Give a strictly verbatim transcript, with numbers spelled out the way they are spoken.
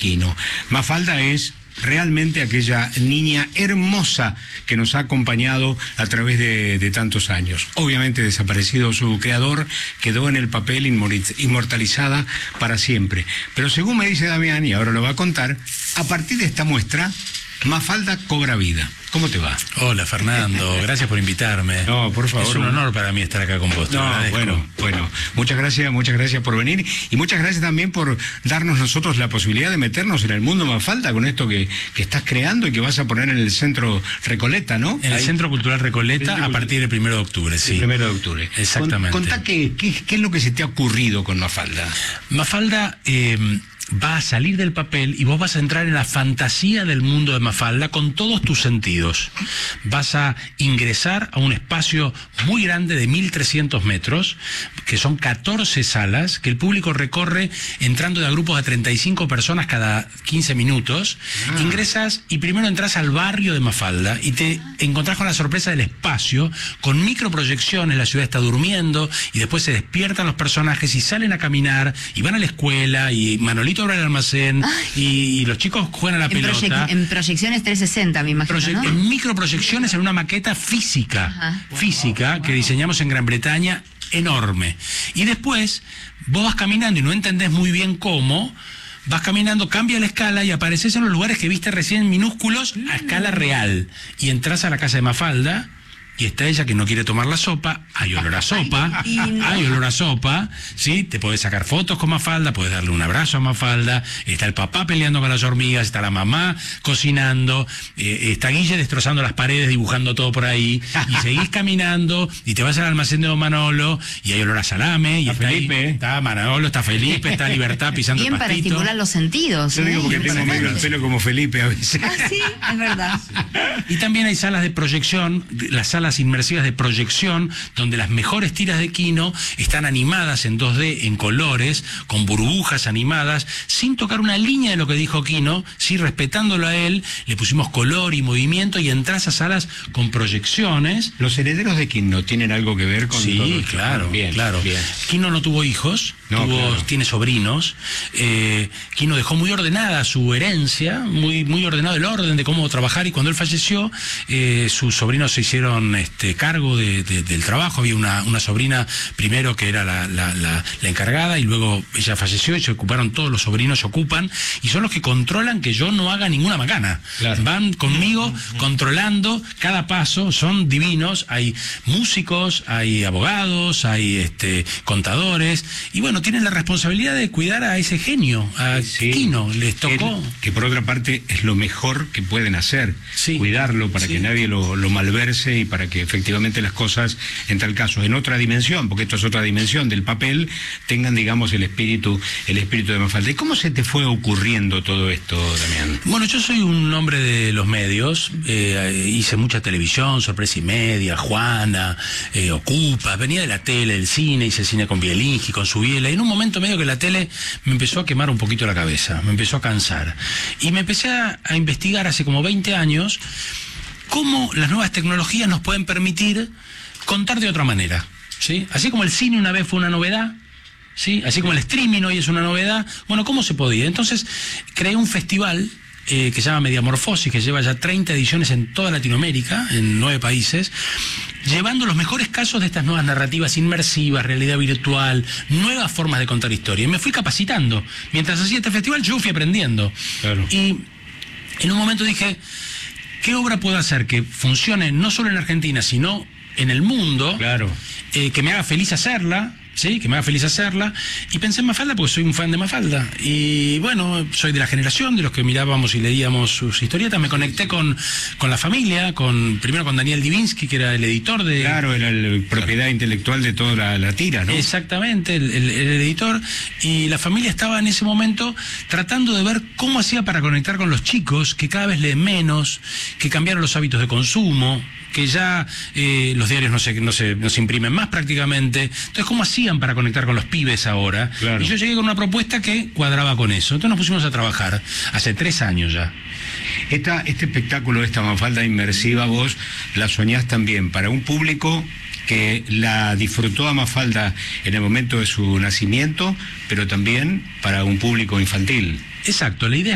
Quino. Mafalda es realmente aquella niña hermosa que nos ha acompañado a través de, de tantos años. Obviamente desaparecido su creador, quedó en el papel inmortalizada para siempre. Pero según me dice Damián, y ahora lo va a contar, a partir de esta muestra, Mafalda cobra vida. ¿Cómo te va? Hola, Fernando, gracias por invitarme. No, por favor. Es un honor para mí estar acá con vos. No, bueno, bueno, muchas gracias, muchas gracias por venir y muchas gracias también por darnos nosotros la posibilidad de meternos en el mundo Mafalda con esto que, que estás creando y que vas a poner en el Centro Recoleta, ¿no? En el Ahí. Centro Cultural Recoleta Centro a partir del primero de octubre, sí. El primero de octubre. Exactamente. Con, contá qué, qué, qué es lo que se te ha ocurrido con Mafalda. Mafalda eh, va a salir del papel y vos vas a entrar en la fantasía del mundo de Mafalda con todos tus sentidos. Vas a ingresar a un espacio muy grande de mil trescientos metros, que son catorce salas, que el público recorre entrando de a grupos de treinta y cinco personas cada quince minutos. Ah. Ingresas y primero entras al barrio de Mafalda y te encontrás con la sorpresa del espacio, con microproyecciones, la ciudad está durmiendo y después se despiertan los personajes y salen a caminar y van a la escuela y Manolito abre el almacén y, y los chicos juegan a la en pelota. Proyec en proyecciones trescientos sesenta, me imagino, Proye ¿no? En microproyecciones en una maqueta física, Ajá. física, wow, wow. que diseñamos en Gran Bretaña, enorme. Y después vos vas caminando y no entendés muy bien cómo, vas caminando, cambia la escala y apareces en los lugares que viste recién minúsculos a escala real. Y entras a la casa de Mafalda y está ella que no quiere tomar la sopa, hay olor a sopa, hay olor a sopa, ¿sí? Te podés sacar fotos con Mafalda, podés darle un abrazo a Mafalda, está el papá peleando con las hormigas, está la mamá cocinando, eh, está Guille destrozando las paredes, dibujando todo por ahí, y seguís caminando, y te vas al almacén de Don Manolo, y hay olor a salame, y está, está Felipe, ahí, está Manolo, está Felipe, está Libertad pisando bien el pastito. Para estimular los sentidos. Yo ¿eh? digo porque tengo medio el pelo como Felipe a veces. Ah, sí, es verdad. Y también hay salas de proyección, las salas inmersivas de proyección, donde las mejores tiras de Quino están animadas en dos D, en colores, con burbujas animadas, sin tocar una línea de lo que dijo Quino, sí, respetándolo a él, le pusimos color y movimiento y entras a salas con proyecciones. ¿Los herederos de Quino tienen algo que ver con sí, todo esto? Claro, bien, claro. Bien. Quino no tuvo hijos, no, tuvo, claro. tiene sobrinos. Eh, Quino dejó muy ordenada su herencia, muy, muy ordenado el orden de cómo trabajar, y cuando él falleció, eh, sus sobrinos se hicieron este cargo de, de, del trabajo. Había una, una sobrina primero que era la, la, la, la encargada, y luego ella falleció y se ocuparon todos los sobrinos, se ocupan y son los que controlan que yo no haga ninguna macana. Claro. Van conmigo controlando cada paso, son divinos. Hay músicos, hay abogados, hay este contadores, y bueno, tienen la responsabilidad de cuidar a ese genio, a sí. Quino, les tocó. El, que por otra parte es lo mejor que pueden hacer, sí. cuidarlo para sí. que nadie lo, lo malverse y para que efectivamente las cosas, en tal caso, en otra dimensión, porque esto es otra dimensión del papel, tengan, digamos, el espíritu, el espíritu de Mafalda. ¿Y cómo se te fue ocurriendo todo esto, Damián? Bueno, yo soy un hombre de los medios, eh, hice mucha televisión, Sorpresa y Media, Juana, eh, Ocupa, venía de la tele, del cine, hice cine con Bielinski, con Subiela, y en un momento medio que la tele me empezó a quemar un poquito la cabeza, me empezó a cansar. Y me empecé a, a investigar hace como veinte años cómo las nuevas tecnologías nos pueden permitir contar de otra manera, ¿sí? Así como el cine una vez fue una novedad, ¿sí? Así como el streaming hoy es una novedad, bueno, ¿cómo se podía? Entonces creé un festival eh, que se llama Mediamorfosis, que lleva ya treinta ediciones en toda Latinoamérica, en nueve países, llevando los mejores casos de estas nuevas narrativas inmersivas, realidad virtual, nuevas formas de contar historia. Y me fui capacitando. Mientras hacía este festival yo fui aprendiendo. Claro. Y en un momento dije, ¿qué obra puedo hacer que funcione no solo en Argentina, sino en el mundo? Claro. Eh, que me haga feliz hacerla, ¿sí? Que me haga feliz hacerla. Y pensé en Mafalda porque soy un fan de Mafalda. Y bueno, soy de la generación de los que mirábamos y leíamos sus historietas. Me conecté con, con la familia, con primero con Daniel Divinsky, que era el editor de... Claro, era la propiedad claro. intelectual de toda la, la tira, ¿no? Exactamente, el, el, el editor. Y la familia estaba en ese momento tratando de ver cómo hacía para conectar con los chicos, que cada vez leen menos, que cambiaron los hábitos de consumo, que ya eh, los diarios no se, no, se, no se imprimen más prácticamente. Entonces, ¿cómo hacían para conectar con los pibes ahora? Claro. Y yo llegué con una propuesta que cuadraba con eso. Entonces nos pusimos a trabajar, hace tres años ya. Esta, este espectáculo, esta Mafalda inmersiva, vos la soñás también para un público que la disfrutó a Mafalda en el momento de su nacimiento, pero también para un público infantil. Exacto, la idea